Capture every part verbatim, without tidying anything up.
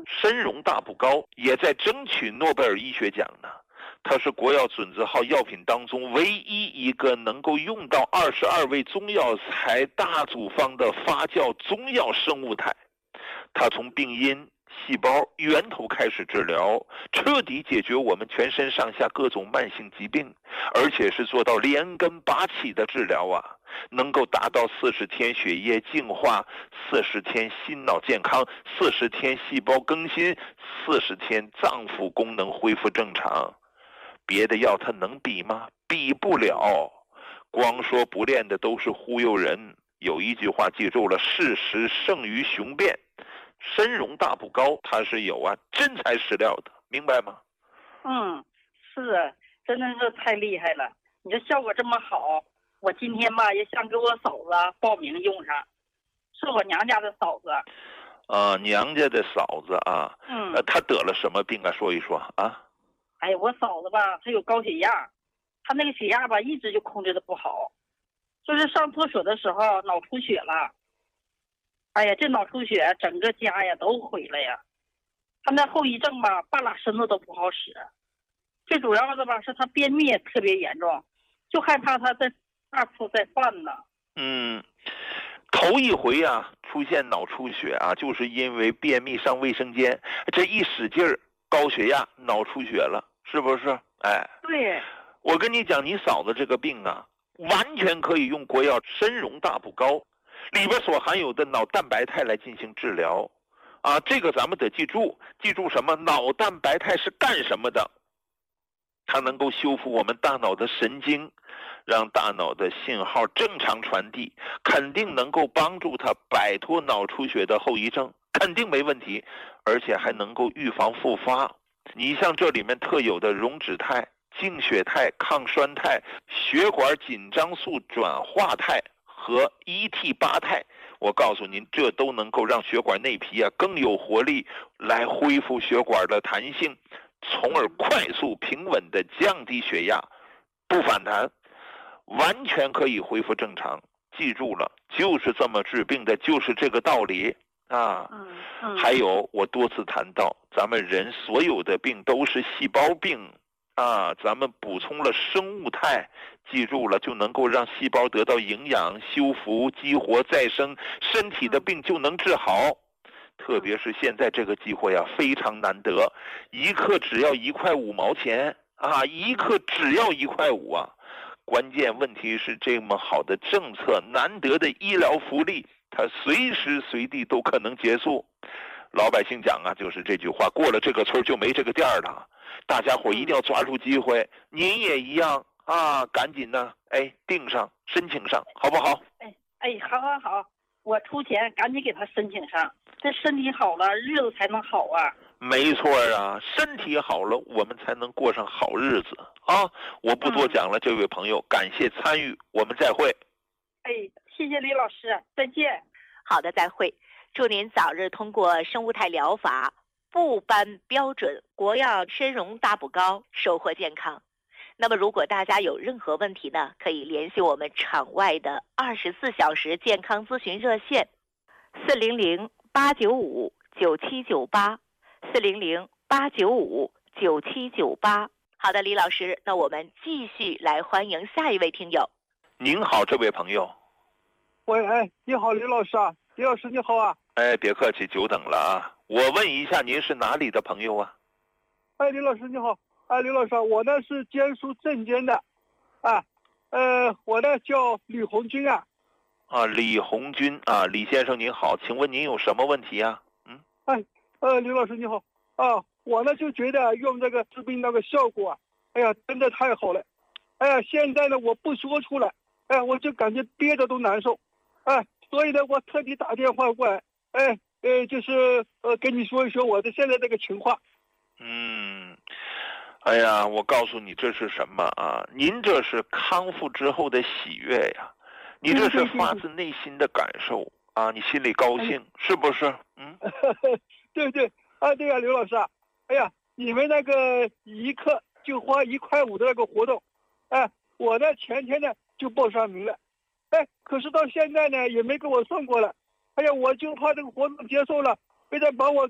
参荣大补膏也在争取诺贝尔医学奖呢。它是国药准字号药品当中唯一一个能够用到二十二味中药材大组方的发酵中药生物肽。它从病因、细胞源头开始治疗，彻底解决我们全身上下各种慢性疾病，而且是做到连根拔起的治疗啊，能够达到四十天血液净化，四十天心脑健康，四十天细胞更新，四十天脏腑功能恢复正常。别的药它能比吗？比不了。光说不练的都是忽悠人。有一句话记住了，事实胜于雄辩。参荣大补膏它是有啊真材实料的，明白吗？ 嗯，是啊，真的是太厉害了。你这效果这么好，我今天吧也想给我嫂子报名用上，是我娘家的嫂子。 啊，娘家的嫂子啊， 嗯， 呃，她得了什么病啊？说一说啊。 哎呀，我嫂子吧，她有高血压，她那个血压吧一直就控制的不好，就是上厕所的时候脑出血了。哎呀，这脑出血整个家呀都毁了呀。她那后遗症吧，半拉身子都不好使。最主要的吧是她便秘也特别严重，就害怕她再二次再犯呢。 嗯，头一回啊出现脑出血啊，就是因为便秘上卫生间，这一使劲儿，高血压脑出血了，是不是？哎， 对， 我跟你讲，你嫂子这个病啊，完全可以用国药参荣大补膏里边所含有的脑蛋白肽来进行治疗啊。这个咱们得记住，记住什么？脑蛋白肽是干什么的？它能够修复我们大脑的神经，让大脑的信号正常传递，肯定能够帮助它摆脱脑出血的后遗症，肯定没问题，而且还能够预防复发。你像这里面特有的溶脂肽、净血肽、抗栓肽、血管紧张素转化肽和 E T 八肽，我告诉您，这都能够让血管内皮啊更有活力，来恢复血管的弹性，从而快速平稳地降低血压，不反弹，完全可以恢复正常。记住了，就是这么治病的，就是这个道理啊。 嗯嗯， 还有我多次谈到，咱们人所有的病都是细胞病啊，咱们补充了生物肽，记住了，就能够让细胞得到营养、修复、激活、再生，身体的病就能治好。特别是现在这个机会啊，非常难得，一克只要一块五毛钱啊，一克只要一块五啊。关键问题是这么好的政策，难得的医疗福利，它随时随地都可能结束。老百姓讲啊，就是这句话，过了这个村就没这个店了。大家伙一定要抓住机会，您也一样啊，赶紧呢，哎，订上，申请上，好不好？ 哎哎，好好好，我出钱赶紧给他申请上，这身体好了，日子才能好啊。 没错啊，身体好了，我们才能过上好日子啊！我不多讲了，这位朋友，感谢参与，我们再会。 哎，谢谢李老师，再见。 好的，再会。祝您早日通过生物肽疗法部颁标准国药参荣大补膏，收获健康。那么如果大家有任何问题呢，可以联系我们场外的二十四小时健康咨询热线四零零八九五九七九八四零零八九五九七九八。好的，李老师，那我们继续来欢迎下一位听友。 您好，这位朋友。 喂，哎，你好，李老师啊，李老师你好啊。 哎，别客气，久等了啊。我问一下，您是哪里的朋友啊？ 哎，李老师你好。哎，李老师，我呢是江苏镇江的，啊，呃，我呢叫李红军啊。 啊，李红军啊，李先生您好，请问您有什么问题啊？嗯， 哎，呃，李老师你好啊，我呢就觉得用这个治病那个效果啊，哎呀，真的太好了，哎呀，现在呢我不说出来，哎，我就感觉憋着都难受，哎，所以呢我特地打电话过来，哎，呃，就是呃跟你说一说我的现在这个情况。 嗯。哎呀，我告诉你这是什么啊？您这是康复之后的喜悦呀，你这是发自内心的感受啊，你心里高兴是不是？嗯， 对对啊，对呀，刘老师啊，哎呀，你们那个一克就花一块五的那个活动，哎，我呢前天呢就报上名了，哎，可是到现在呢也没给我送过来，哎呀，我就怕这个活动结束了，非得把我给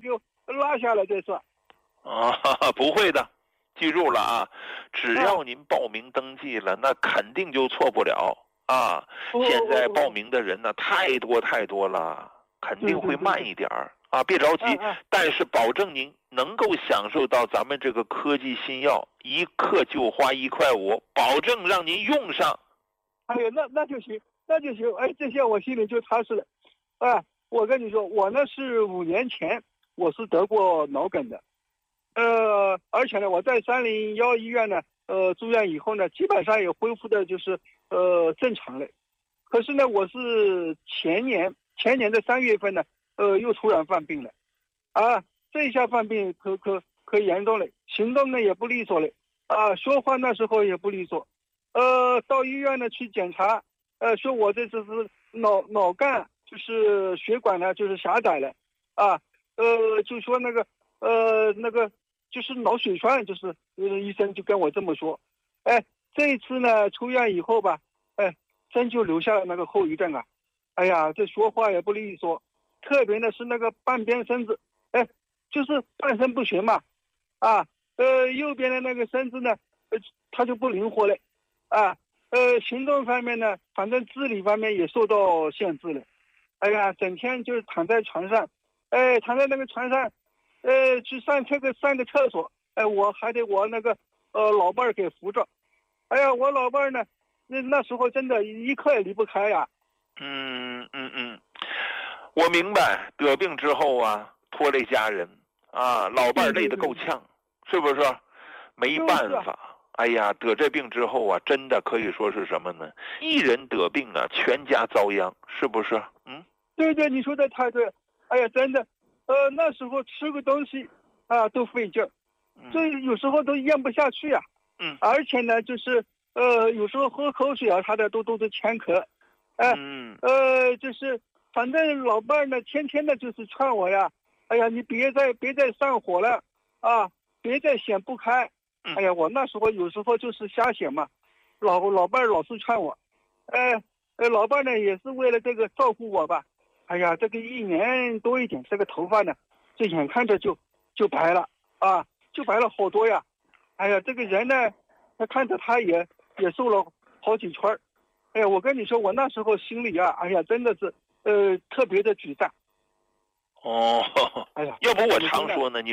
拉下来再算。 啊，不会的，记住了啊，只要您报名登记了，那肯定就错不了啊。现在报名的人呢太多太多了，肯定会慢一点儿啊，别着急，但是保证您能够享受到咱们这个科技新药，一克就花一块五，保证让您用上。 哎呦，那那就行，那就行，哎，这下我心里就踏实了。哎，我跟你说，我呢是五年前我是得过脑梗的，呃，而且呢我在三零幺医院呢，呃住院以后呢，基本上也恢复的就是呃正常了。可是呢，我是前年前年的三月份呢，呃又突然犯病了，啊，这一下犯病可可可严重了，行动呢也不利索了，啊，说话那时候也不利索，呃，到医院呢去检查，呃，说我这次是脑脑干就是血管呢就是狭窄了，啊，呃，就说那个呃那个就是脑血栓，就是呃医生就跟我这么说，哎，这一次呢出院以后吧，哎，真就留下了那个后遗症啊，哎呀，这说话也不利索，特别的是那个半边身子，哎，就是半身不遂嘛，啊，呃，右边的那个身子呢，呃，它就不灵活了，啊，呃，行动方面呢，反正自理方面也受到限制了，哎呀，整天就是躺在床上，哎，躺在那个床上，呃，去上这个上个厕所，哎，我还得我那个呃老伴儿给扶着，哎呀，我老伴儿呢，那那时候真的一刻也离不开呀。 嗯嗯嗯，我明白，得病之后啊，拖累家人啊，老伴儿累得够呛，是不是？没办法，哎呀，得这病之后啊，真的可以说是什么呢？一人得病啊，全家遭殃，是不是？嗯， 对对，你说的太对了。哎呀，真的，呃，那时候吃个东西啊都费劲儿，这有时候都咽不下去啊。 嗯， 而且呢，就是呃，有时候喝口水啊，啥的都都是乾咳。哎， 嗯， 呃，就是反正老伴儿呢，天天的就是劝我呀，哎呀，你别再别再上火了啊，别再想不开。哎呀，我那时候有时候就是瞎想嘛，老老伴儿老是劝我，哎，呃，老伴儿呢也是为了这个照顾我吧。哎呀，这个一年多一点，这个头发呢，这眼看着就就白了啊，就白了好多呀。哎呀，这个人呢，他看着他也也瘦了好几圈儿。哎呀，我跟你说，我那时候心里啊，哎呀，真的是呃特别的沮丧。 哦， 哎呀， 要不我常说呢，你